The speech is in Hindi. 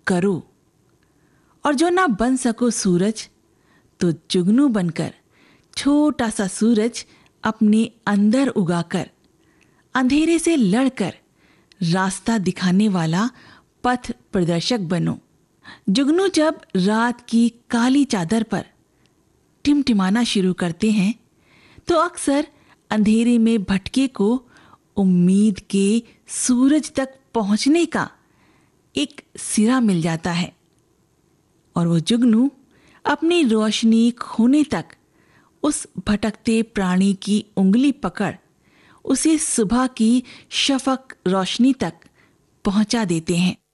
करो, और जो ना बन सको सूरज तो जुगनू बनकर छोटा सा सूरज अपने अंदर उगाकर अंधेरे से लड़कर रास्ता दिखाने वाला पथ प्रदर्शक बनो। जुगनू जब रात की काली चादर पर टिमटिमाना शुरू करते हैं तो अक्सर अंधेरे में भटके को उम्मीद के सूरज तक पहुंचने का एक सिरा मिल जाता है, और वो जुगनू अपनी रोशनी खोने तक उस भटकते प्राणी की उंगली पकड़ उसे सुबह की शफक रोशनी तक पहुंचा देते हैं।